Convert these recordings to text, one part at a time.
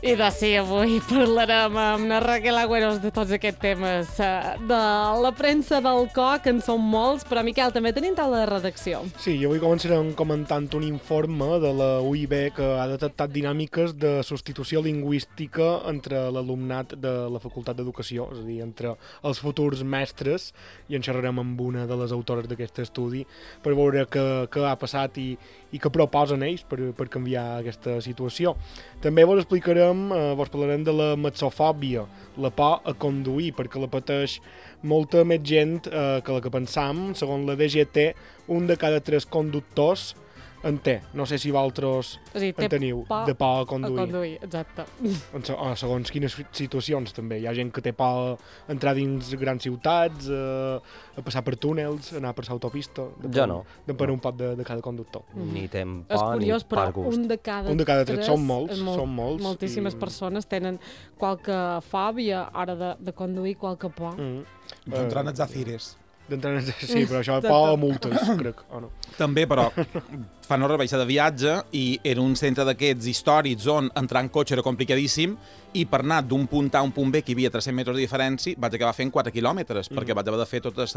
I de sí, avui parlarem amb la Raquel Agüeros de tots aquests temes. De la premsa del COC, en són molts, però Miquel, també tenim taula de redacció. Sí, i avui començarem comentant un informe de la UIB que ha detectat dinàmiques de substitució lingüística entre l'alumnat de la Facultat d'Educació, és a dir, entre els futurs mestres, i en xerrarem amb una de les autores d'aquest estudi per veure què ha passat i què proposen ells per canviar aquesta situació. També vos explicarem, vos parlarem de la metsofòbia, la por a conduir, perquè la pateix molta més gent que la que pensam. Segons la DGT, un de cada 3 conductors en té. No sé si vosaltres en teniu, de por a conduir. A conduir, exacte. Segons quines situacions, també. Hi ha gent que té por a entrar dins grans ciutats, a passar per túnels, a anar per l'autopista. Jo no. Depèn un poc de cada conductor. Ni tem És por ni curiós, però per gust. un de cada 3 són molts. Moltíssimes persones tenen qualque fòbia a l'hora de conduir, qualque por. D'entrar en els Zafires. Sí, però això és por a multes, crec, o no? També, però, fan una rebaixa de viatge i era un centre d'aquests històrics on entrar en cotxe era complicadíssim i per anar d'un punt A a un punt B, que hi havia 300 metres de diferència, vaig acabar fent 4 quilòmetres, perquè vaig haver de fer tota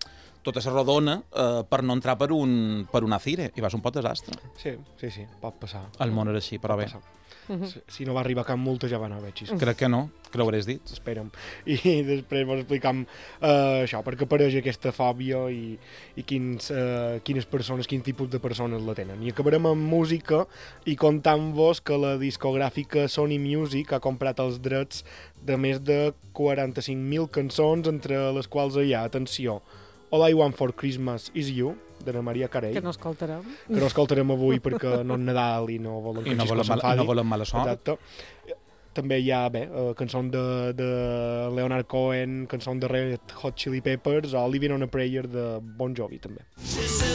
la rodona per no entrar per un Azire, i va ser un pot desastre. Sí, pot passar. El món era així, però bé. Si no va arribar cap multa ja va anar bé, xisco. Crec que no, que l'hauràs dit. Esperem. I després vos explicam això, perquè apareix aquesta fòbia i quines persones, quin tipus de persones la tenen. I acabarem amb música i contant-vos que la discogràfica Sony Music ha comprat els drets de més de 45.000 cançons, entre les quals hi ha, atenció, All I Want for Christmas Is You, de la Maria Carey. Que no escoltarem. Que no escoltarem avui perquè no és Nadal i no volen que Xisco s'enfadi. No volen mala sort. Exacte. També hi ha, cançons de Leonard Cohen, cançons de Red Hot Chili Peppers o Living on a Prayer de Bon Jovi, també.